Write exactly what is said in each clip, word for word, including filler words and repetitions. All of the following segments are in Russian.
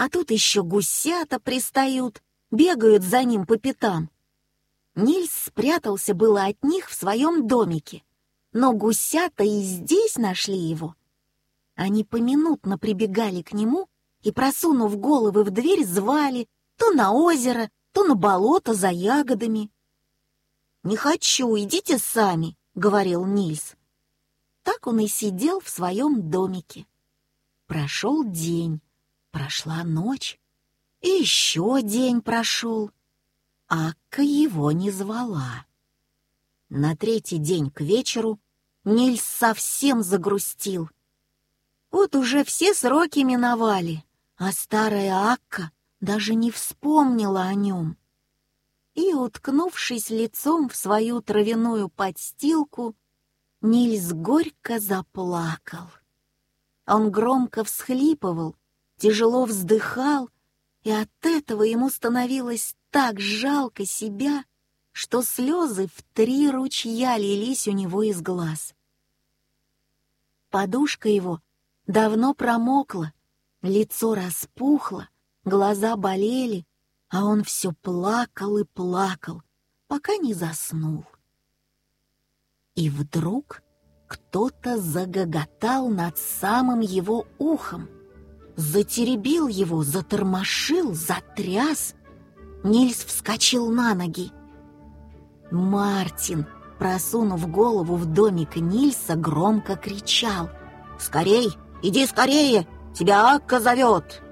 А тут еще гусята пристают, бегают за ним по пятам. Нильс спрятался было от них в своем домике, но гусята и здесь нашли его. Они поминутно прибегали к нему и, просунув головы в дверь, звали то на озеро, то на болото за ягодами. «Не хочу, идите сами», — говорил Нильс. Так он и сидел в своем домике. Прошел день, прошла ночь, и еще день прошел. Акка его не звала. На третий день к вечеру Нильс совсем загрустил. Вот уже все сроки миновали, а старая Акка даже не вспомнила о нем. И, уткнувшись лицом в свою травяную подстилку, Нильс горько заплакал. Он громко всхлипывал, тяжело вздыхал, и от этого ему становилось так жалко себя, что слезы в три ручья лились у него из глаз. Подушка его давно промокла, лицо распухло, глаза болели, а он все плакал и плакал, пока не заснул. И вдруг кто-то загоготал над самым его ухом, затеребил его, затормошил, затряс. Нильс вскочил на ноги. Мартин, просунув голову в домик Нильса, громко кричал: «Скорей, иди скорее, тебя Акка зовет!»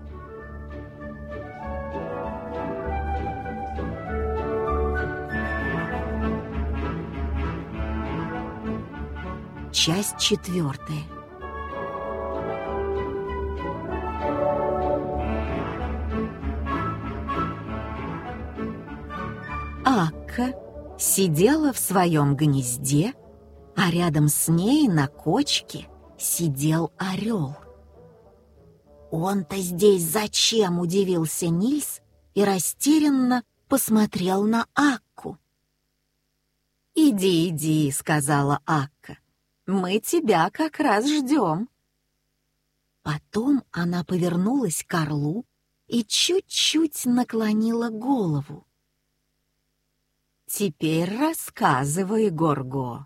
Часть четвертая. Акка сидела в своем гнезде, а рядом с ней на кочке сидел орел. «Он-то здесь зачем?» — удивился Нильс и растерянно посмотрел на Акку. «Иди, иди», — сказала Акка. «Мы тебя как раз ждем». Потом она повернулась к орлу и чуть-чуть наклонила голову. «Теперь рассказывай, Горго».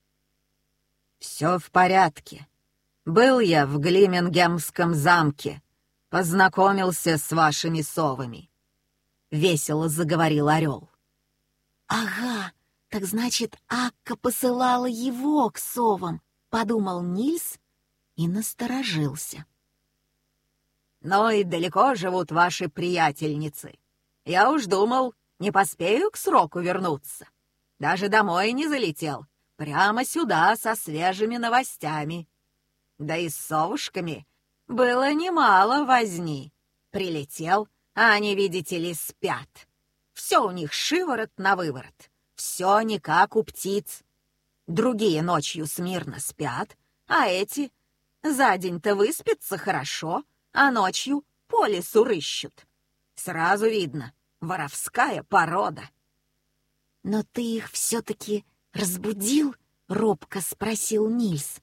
«Все в порядке. Был я в Глимингемском замке, познакомился с вашими совами», — весело заговорил орел. «Ага, так значит, Акка посылала его к совам», — подумал Нильс и насторожился. «Ну и далеко живут ваши приятельницы. Я уж думал, не поспею к сроку вернуться. Даже домой не залетел, прямо сюда со свежими новостями. Да и с совушками было немало возни. Прилетел, а они, видите ли, спят. Все у них шиворот на выворот, все не как у птиц. Другие ночью смирно спят, а эти за день-то выспятся хорошо, а ночью по лесу рыщут. Сразу видно, воровская порода». «Но ты их все-таки разбудил?» — робко спросил Нильс.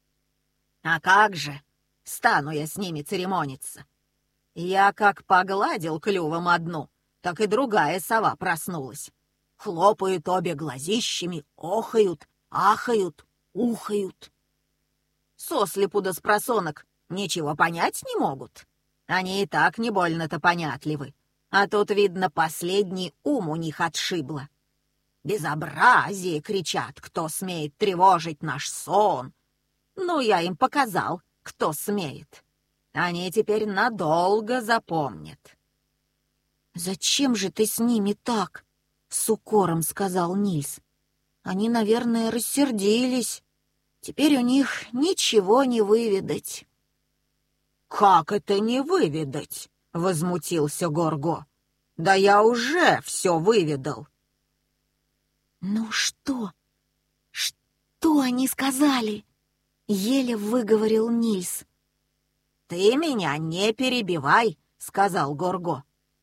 «А как же? Стану я с ними церемониться. Я как погладил клювом одну, так и другая сова проснулась. Хлопают обе глазищами, охают, ахают, ухают. Сослепу да спросонок ничего понять не могут. Они и так не больно-то понятливы. А тут, видно, последний ум у них отшибло. «Безобразие!» — кричат, кто смеет тревожить наш сон. Ну, я им показал, кто смеет. Они теперь надолго запомнят». «Зачем же ты с ними так?» — с укором сказал Нильс. «Они, наверное, рассердились. Теперь у них ничего не выведать». «Как это не выведать?» — возмутился Горго. «Да я уже все выведал». «Ну что? Что они сказали?» — еле выговорил Нильс. «Ты меня не перебивай», — сказал Горго.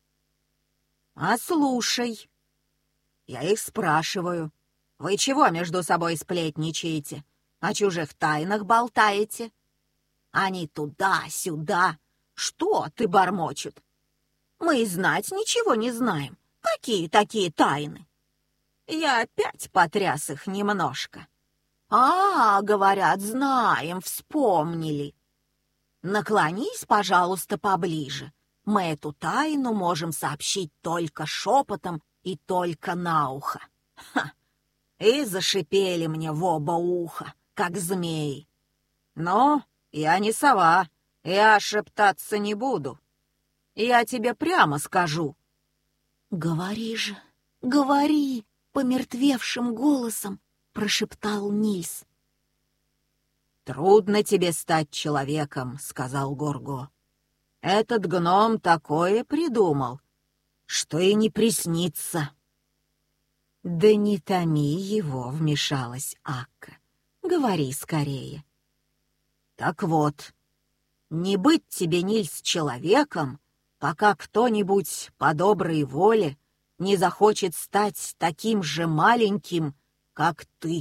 «А слушай. Я их спрашиваю. Вы чего между собой сплетничаете? О чужих тайнах болтаете?» Они туда-сюда, «Что ты?» — бормочут. «Мы и знать ничего не знаем. Какие такие тайны?» Я опять потряс их немножко. «А, — говорят, — знаем, вспомнили. Наклонись, пожалуйста, поближе. Мы эту тайну можем сообщить только шепотом и только на ухо». Ха! И зашипели мне в оба уха, как змеи. «Но я не сова, я шептаться не буду. Я тебе прямо скажу». «Говори же, говори!» — помертвевшим голосом прошептал Нильс. «Трудно тебе стать человеком», — сказал Горго. «Этот гном такое придумал, что и не приснится». «Да не томи его», — вмешалась Акка. «Говори скорее». «Так вот, не быть тебе, Нильс, человеком, пока кто-нибудь по доброй воле не захочет стать таким же маленьким, как ты».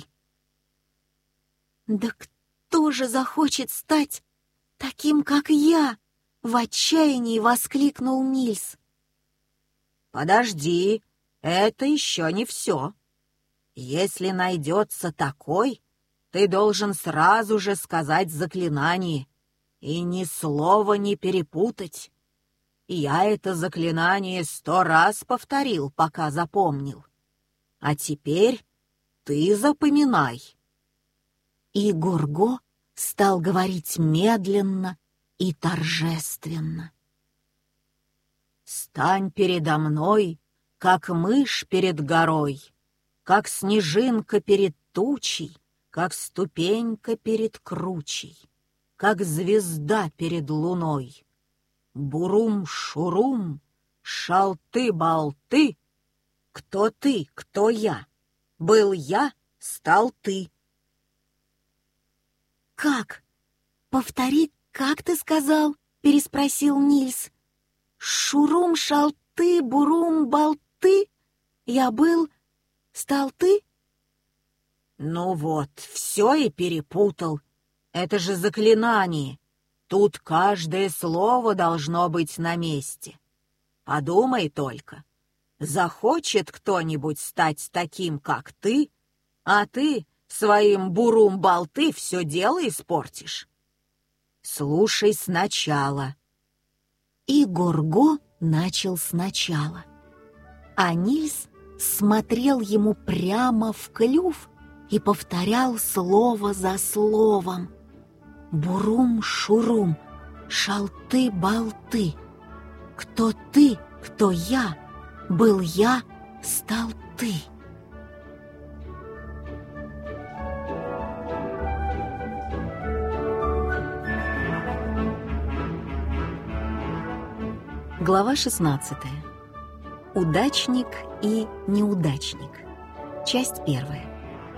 «Да кто же захочет стать таким, как я?» — в отчаянии воскликнул Нильс. «Подожди, это еще не все. Если найдется такой, ты должен сразу же сказать заклинание и ни слова не перепутать. Я это заклинание сто раз повторил, пока запомнил. А теперь ты запоминай». И Горго стал говорить медленно и торжественно. «Стань передо мной, как мышь перед горой, как снежинка перед тучей, как ступенька перед кручей, как звезда перед луной. Бурум-шурум, шалты-болты. Кто ты, кто я? Был я, стал ты». «Как? Повтори, как ты сказал?» — переспросил Нильс. «Шурум-шалты, бурум-болты. Я был, стал ты?» «Ну вот, все и перепутал. Это же заклинание. Тут каждое слово должно быть на месте. Подумай только. Захочет кто-нибудь стать таким, как ты, а ты своим бурум-болты все дело испортишь. Слушай сначала». И Горго начал сначала. А Нильс смотрел ему прямо в клюв и повторял слово за словом. «Бурум-шурум, шалты-болты. Кто ты, кто я? Был я, стал ты». Глава шестнадцатая. Удачник и неудачник. Часть первая.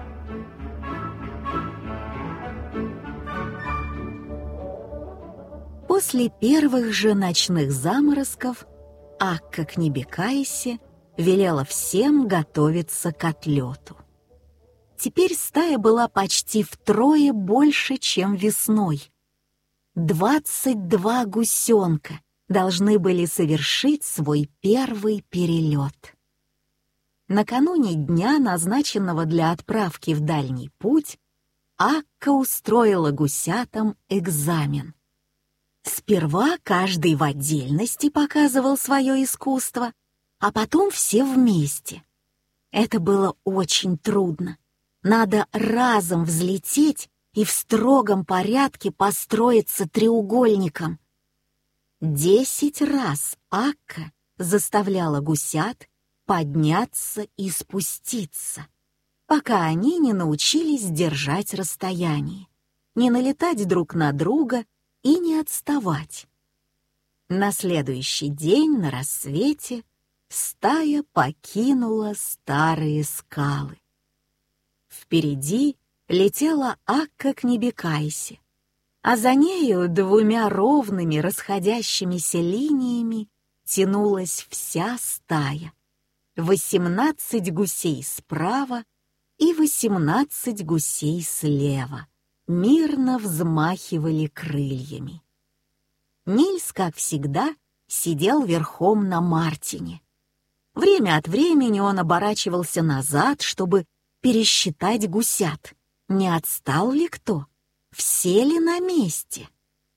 После первых же ночных заморозков Акка Кнебекайсе велела всем готовиться к отлету. Теперь стая была почти втрое больше, чем весной. Двадцать два гусенка должны были совершить свой первый перелет. Накануне дня, назначенного для отправки в дальний путь, Акка устроила гусятам экзамен. Сперва каждый в отдельности показывал свое искусство, а потом все вместе. Это было очень трудно. Надо разом взлететь и в строгом порядке построиться треугольником. Десять раз Акка заставляла гусят подняться и спуститься, пока они не научились держать расстояние, не налетать друг на друга и не отставать. На следующий день на рассвете стая покинула старые скалы. Впереди летела Акка Кнебекайсе, а за нею двумя ровными расходящимися линиями тянулась вся стая. Восемнадцать гусей справа и восемнадцать гусей слева мирно взмахивали крыльями. Нильс, как всегда, сидел верхом на Мартине. Время от времени он оборачивался назад, чтобы пересчитать гусят. Не отстал ли кто? Все ли на месте?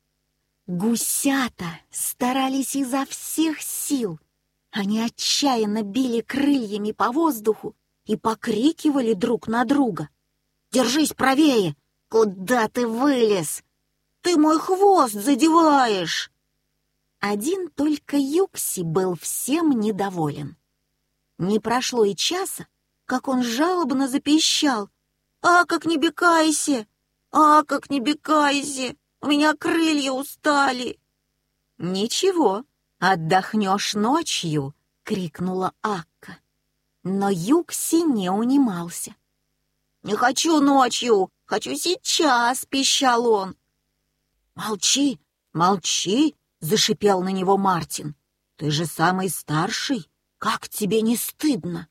Гусята старались изо всех сил. Они отчаянно били крыльями по воздуху и покрикивали друг на друга. «Держись правее! Куда ты вылез? Ты мой хвост задеваешь!» Один только Юкси был всем недоволен. Не прошло и часа, как он жалобно запищал. «А, как не бекайся! А, как не бекайся! У меня крылья устали!» «Ничего, отдохнешь ночью!» — крикнула Акка. Но Юкси не унимался. «Не хочу ночью, хочу сейчас!» — пищал он. «Молчи, молчи!» — зашипел на него Мартин. «Ты же самый старший! Как тебе не стыдно?»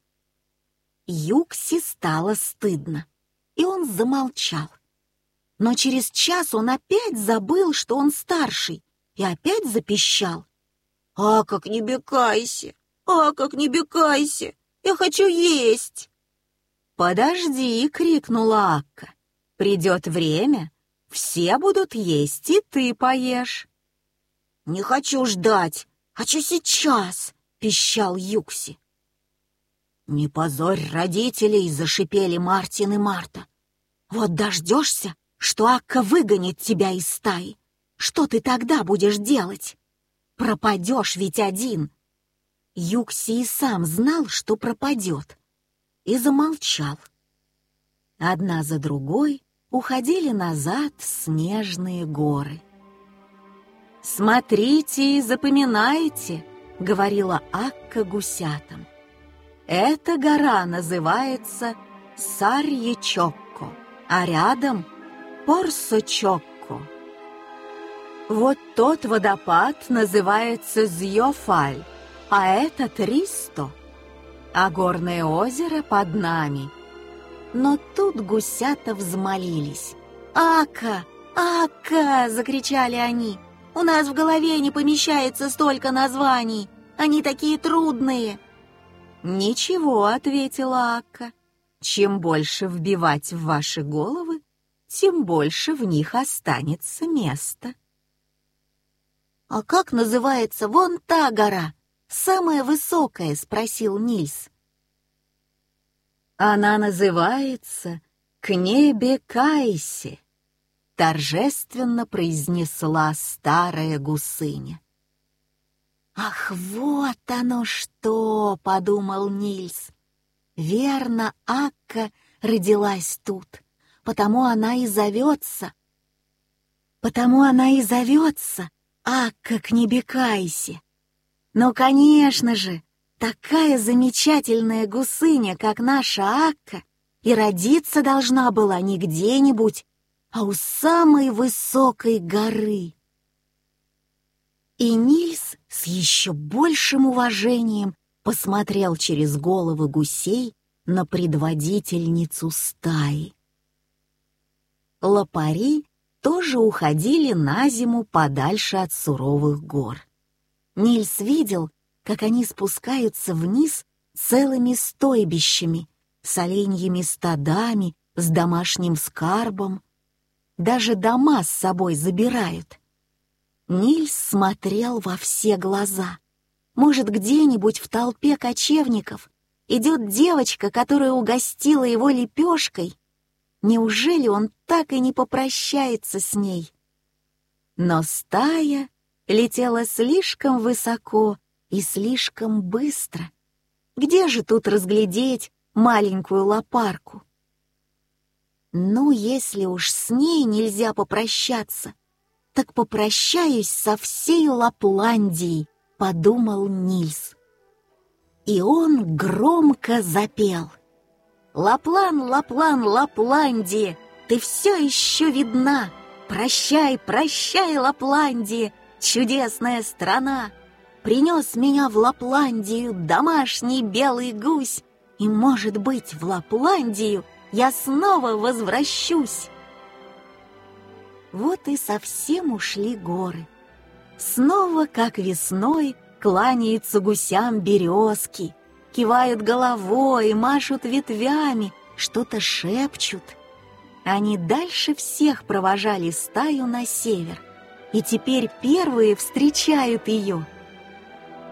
Юкси стало стыдно, и он замолчал. Но через час он опять забыл, что он старший, и опять запищал. «А, как не бекайся! А, как не бекайся! Я хочу есть!» «Подожди!» — крикнула Акка. «Придет время, все будут есть, и ты поешь». «Не хочу ждать, хочу сейчас!» — пищал Юкси. «Не позорь родителей!» — зашипели Мартин и Марта. «Вот дождешься, что Акка выгонит тебя из стаи. Что ты тогда будешь делать? Пропадешь ведь один!» Юкси и сам знал, что пропадет, и замолчал. Одна за другой уходили назад снежные горы. «Смотрите и запоминайте», — говорила Акка гусятам. «Эта гора называется Сарьечокко, а рядом Порсочокко. Вот тот водопад называется Зьёфаль, а этот Ристо, а горное озеро под нами». Но тут гусята взмолились. «Акка! Акка!» — закричали они. «У нас в голове не помещается столько названий! Они такие трудные!» «Ничего», — ответила Акка. «Чем больше вбивать в ваши головы, тем больше в них останется места». «А как называется вон та гора, самая высокая?» — спросил Нильс. «Она называется Кнебекайсе», — торжественно произнесла старая гусыня. «Ах, вот оно что!» — подумал Нильс. «Верно, Акка родилась тут, потому она и зовется. Потому она и зовется Акка Кнебекайсе. Ну, конечно же, такая замечательная гусыня, как наша Акка, и родиться должна была не где-нибудь, а у самой высокой горы». И Нильс с еще большим уважением посмотрел через головы гусей на предводительницу стаи. Лопари тоже уходили на зиму подальше от суровых гор. Нильс видел, как они спускаются вниз целыми стойбищами, с оленьими стадами, с домашним скарбом. Даже дома с собой забирают. Нильс смотрел во все глаза. Может, где-нибудь в толпе кочевников идет девочка, которая угостила его лепешкой? Неужели он так и не попрощается с ней? Но стая летела слишком высоко и слишком быстро. Где же тут разглядеть маленькую лопарку? Ну, если уж с ней нельзя попрощаться, так попрощаюсь со всей Лапландией, подумал Нильс. И он громко запел. «Лаплан, Лаплан, Лапландия, ты все еще видна! Прощай, прощай, Лапландия, чудесная страна! Принес меня в Лапландию домашний белый гусь, и, может быть, в Лапландию я снова возвращусь». Вот и совсем ушли горы. Снова, как весной, кланяются гусям березки, кивают головой, машут ветвями, что-то шепчут. Они дальше всех провожали стаю на север, и теперь первые встречают ее —